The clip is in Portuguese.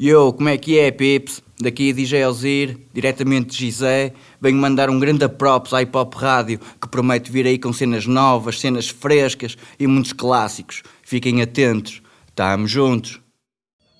Como é que é, Pips? Daqui DJ Ozir, diretamente de Gizé, venho mandar um grande props à Hip Hop Rádio, que promete vir aí com cenas novas, cenas frescas e muitos clássicos. Fiquem atentos, estamos juntos.